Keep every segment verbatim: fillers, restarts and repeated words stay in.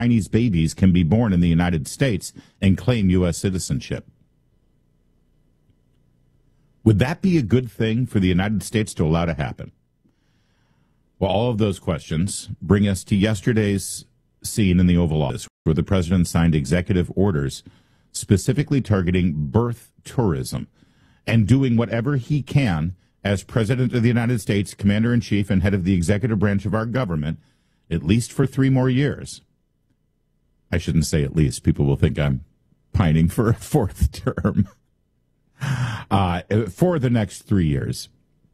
Chinese babies can be born in the United States and claim U S citizenship. Would that be a good thing for the United States to allow to happen? Well, all of those questions bring us to yesterday's scene in the Oval Office, where the president signed executive orders specifically targeting birth tourism and doing whatever he can as president of the United States, commander-in-chief, and head of the executive branch of our government, at least for three more years. I shouldn't say at least. People will think I'm pining for a fourth term. Uh, for the next three years.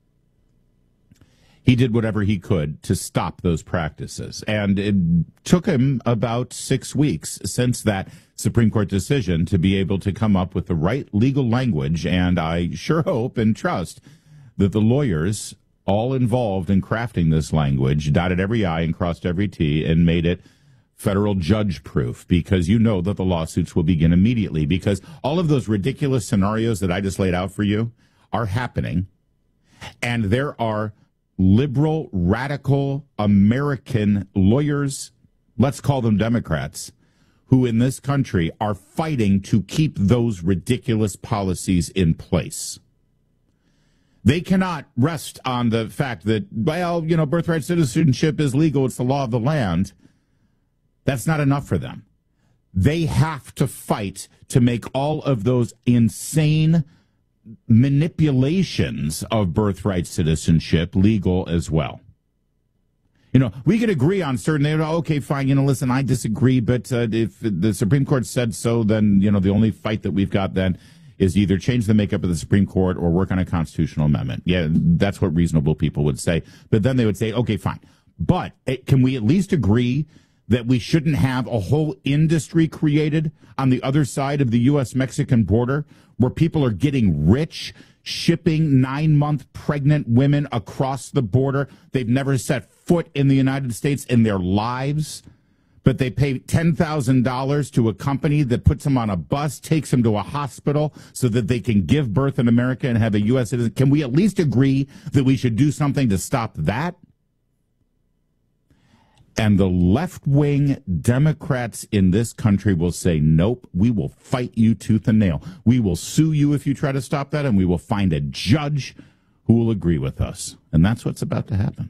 He did whatever he could to stop those practices. And it took him about six weeks since that Supreme Court decision to be able to come up with the right legal language. And I sure hope and trust that the lawyers all involved in crafting this language dotted every I and crossed every T and made it federal judge proof, because you know that the lawsuits will begin immediately, because all of those ridiculous scenarios that I just laid out for you are happening. And there are liberal, radical American lawyers, let's call them Democrats, who in this country are fighting to keep those ridiculous policies in place. They cannot rest on the fact that, well, you know, birthright citizenship is legal. It's the law of the land. That's not enough for them. They have to fight to make all of those insane manipulations of birthright citizenship legal as well. You know, we could agree on certain, okay, fine, you know, listen, I disagree, but uh, if the Supreme Court said so, then, you know, the only fight that we've got then is either change the makeup of the Supreme Court or work on a constitutional amendment. Yeah, that's what reasonable people would say. But then they would say, okay, fine. But can we at least agree that we shouldn't have a whole industry created on the other side of the U S Mexican border where people are getting rich shipping nine-month pregnant women across the border? They've never set foot in the United States in their lives, but they pay ten thousand dollars to a company that puts them on a bus, takes them to a hospital so that they can give birth in America and have a U S citizen. Can we at least agree that we should do something to stop that? And the left-wing Democrats in this country will say, nope, we will fight you tooth and nail. We will sue you if you try to stop that, and we will find a judge who will agree with us. And that's what's about to happen.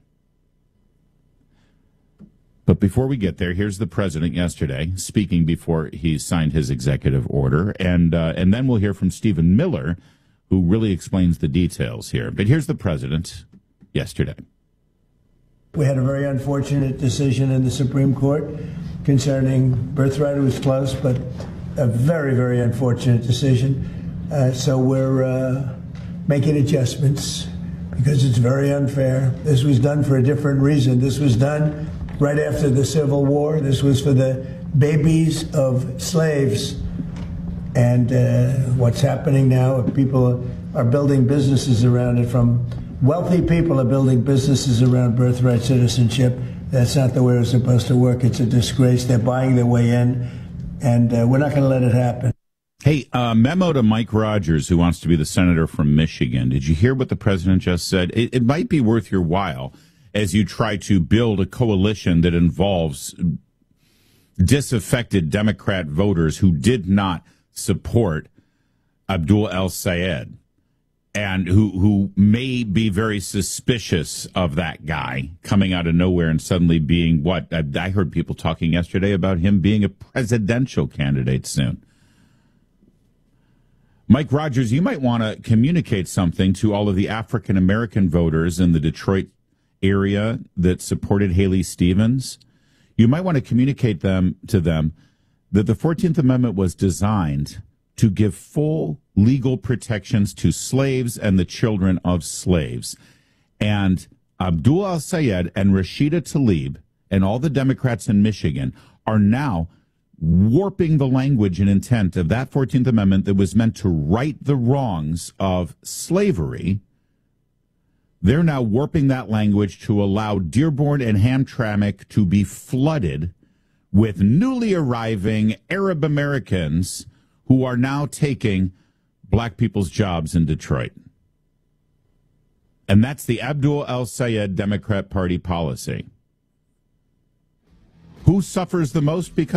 But before we get there, here's the president yesterday speaking before he signed his executive order. And, uh, and then we'll hear from Stephen Miller, who really explains the details here. But here's the president yesterday. We had a very unfortunate decision in the Supreme Court concerning birthright. It was close, but a very, very unfortunate decision. Uh, so we're uh, making adjustments because it's very unfair. This was done for a different reason. This was done right after the Civil War. This was for the babies of slaves. And uh, what's happening now, people are building businesses around it. From wealthy people are building businesses around birthright citizenship. That's not the way it's supposed to work. It's a disgrace. They're buying their way in, and uh, we're not going to let it happen. Hey, uh, memo to Mike Rogers, who wants to be the senator from Michigan. Did you hear what the president just said? It, it might be worth your while as you try to build a coalition that involves disaffected Democrat voters who did not support Abdul El-Sayed, and who who may be very suspicious of that guy coming out of nowhere and suddenly being what? I, I heard people talking yesterday about him being a presidential candidate soon. Mike Rogers, you might want to communicate something to all of the African-American voters in the Detroit area that supported Haley Stevens. You might want to communicate them to them that the fourteenth Amendment was designed to give full legal protections to slaves and the children of slaves. And Abdul El-Sayed and Rashida Tlaib and all the Democrats in Michigan are now warping the language and intent of that fourteenth Amendment that was meant to right the wrongs of slavery. They're now warping that language to allow Dearborn and Hamtramck to be flooded with newly arriving Arab Americans who are now taking black people's jobs in Detroit. And that's the Abdul El-Sayed Democrat Party policy. Who suffers the most because